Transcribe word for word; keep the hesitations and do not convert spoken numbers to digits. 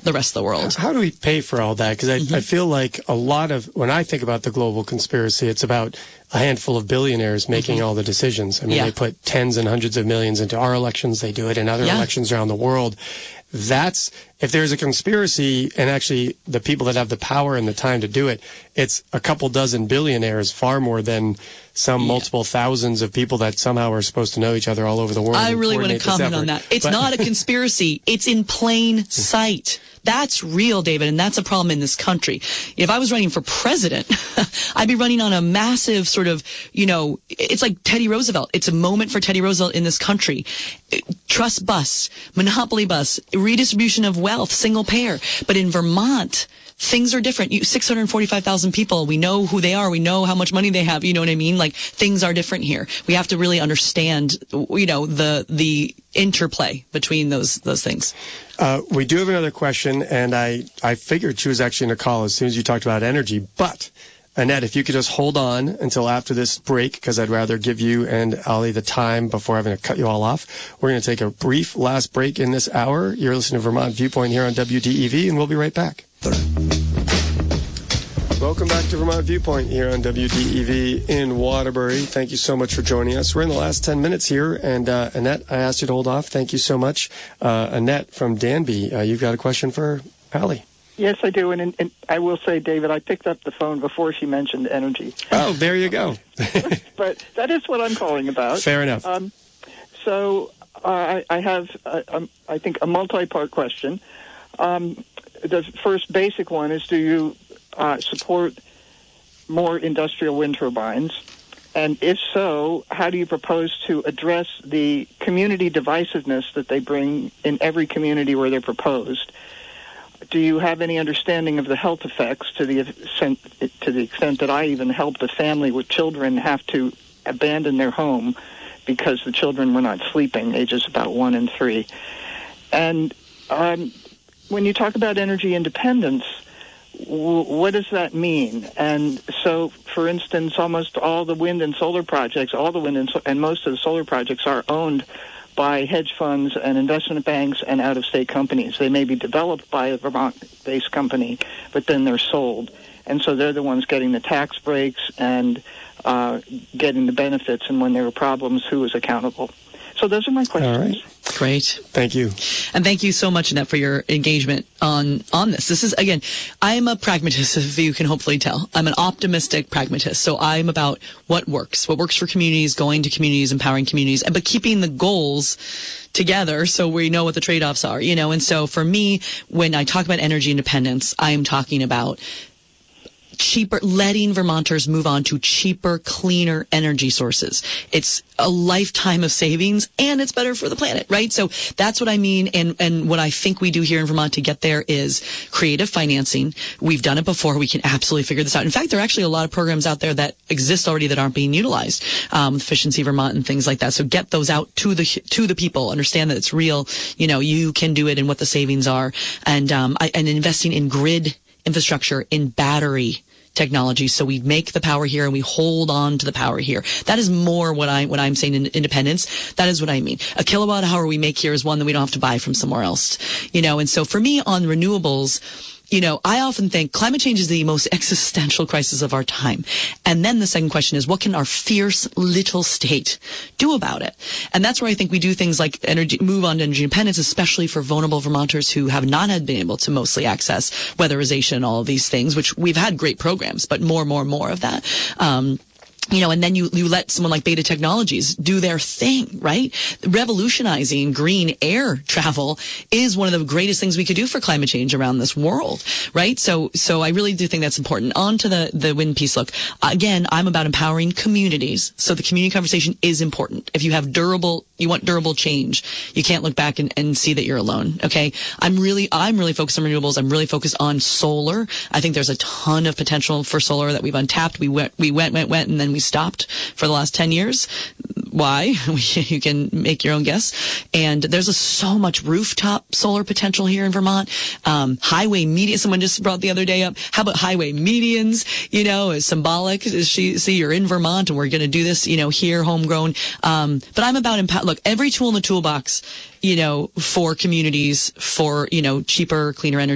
the rest of the world. How do we pay for all that? Because I, mm-hmm. I feel like a lot of, when I think about the global conspiracy, it's about a handful of billionaires making mm-hmm. all the decisions. I mean, yeah. they put tens and hundreds of millions into our elections. They do it in other yeah. elections around the world. That's, if there's a conspiracy, and actually the people that have the power and the time to do it, it's a couple dozen billionaires, far more than some yeah. multiple thousands of people that somehow are supposed to know each other all over the world. I really want to comment on that. It's but, not a conspiracy. It's in plain sight. That's real, David, and that's a problem in this country. If I was running for president, I'd be running on a massive sort of, you know, it's like Teddy Roosevelt. It's a moment for Teddy Roosevelt in this country. Trust bust, monopoly bust, redistribution of wealth, single payer. But in Vermont, things are different. You, six hundred forty-five thousand people, we know who they are. We know how much money they have. You know what I mean? Like, things are different here. We have to really understand, you know, the the interplay between those those things. Uh, we do have another question, and I, I figured she was actually going to call as soon as you talked about energy. But, Annette, if you could just hold on until after this break, because I'd rather give you and Ali the time before having to cut you all off. We're going to take a brief last break in this hour. You're listening to Vermont Viewpoint here on W D E V, and we'll be right back. Welcome back to Vermont Viewpoint here on W D E V in Waterbury. Thank you so much for joining us. We're in the last ten minutes here, and uh, Annette, I asked you to hold off. Thank you so much. Uh, Annette from Danby, uh, you've got a question for Ali. Yes, I do, and, and I will say, David, I picked up the phone before she mentioned energy. Oh, there you go. But that is what I'm calling about. Fair enough. Um, so uh, I, I have, uh, um, I think, a multi-part question. Um, the first basic one is, do you uh, support more industrial wind turbines? And if so, how do you propose to address the community divisiveness that they bring in every community where they're proposed? Do you have any understanding of the health effects to the extent, to the extent that I even helped a family with children have to abandon their home because the children were not sleeping, ages about one and three? And um, when you talk about energy independence, w- what does that mean? And so, for instance, almost all the wind and solar projects, all the wind and, so- and most of the solar projects are owned by hedge funds and investment banks and out-of-state companies. They may be developed by a Vermont-based company, but then they're sold. And so they're the ones getting the tax breaks and uh, getting the benefits, and when there are problems, who is accountable? So those are my questions. All right. Great. Thank you. And thank you so much, Annette, for your engagement on, on this. This is, again, I'm a pragmatist, if you can hopefully tell. I'm an optimistic pragmatist. So I'm about what works, what works for communities, going to communities, empowering communities, but keeping the goals together so we know what the trade-offs are, you know. And so for me, when I talk about energy independence, I am talking about cheaper, letting Vermonters move on to cheaper, cleaner energy sources. It's a lifetime of savings, and it's better for the planet, right? So that's what I mean, and, and what I think we do here in Vermont to get there is creative financing. We've done it before. We can absolutely figure this out. In fact, there are actually a lot of programs out there that exist already that aren't being utilized, um, Efficiency Vermont and things like that. So get those out to the to the people. Understand that it's real. You know, you can do it and what the savings are, and um, I, and investing in grid infrastructure, in battery technology, so we make the power here and we hold on to the power here. That is more what I what I'm saying in independence. That is what I mean. A kilowatt hour we make here is one that we don't have to buy from somewhere else, you know. And so for me on renewables, you know, I often think climate change is the most existential crisis of our time. And then the second question is, what can our fierce little state do about it? And that's where I think we do things like energy, move on to energy independence, especially for vulnerable Vermonters who have not had been able to mostly access weatherization and all of these things, which we've had great programs, but more, more, more of that. Um, You know, and then you, you let someone like Beta Technologies do their thing, right? Revolutionizing green air travel is one of the greatest things we could do for climate change around this world, right? So, so I really do think that's important. On to the, the wind piece. Look, again, I'm about empowering communities. So the community conversation is important. If you have durable, you want durable change, you can't look back and, and see that you're alone, okay? I'm really, I'm really focused on renewables. I'm really focused on solar. I think there's a ton of potential for solar that we've untapped. We went, we went, went, went, and then we stopped for the last ten years. Why? You can make your own guess. And there's a, so much rooftop solar potential here in Vermont. Um, highway median, someone just brought the other day up. How about highway medians? You know, is symbolic. Is she, see, you're in Vermont and we're going to do this, you know, here, homegrown. Um, but I'm about, empower- look, every tool in the toolbox, you know, for communities, for, you know, cheaper, cleaner energy.